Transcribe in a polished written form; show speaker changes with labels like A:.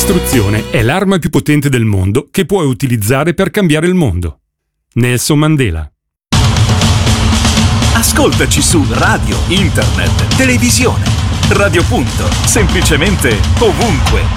A: L'istruzione è l'arma più potente del mondo che puoi utilizzare per cambiare il mondo. Nelson Mandela.
B: Ascoltaci su radio, internet, televisione. Radio Punto, semplicemente ovunque.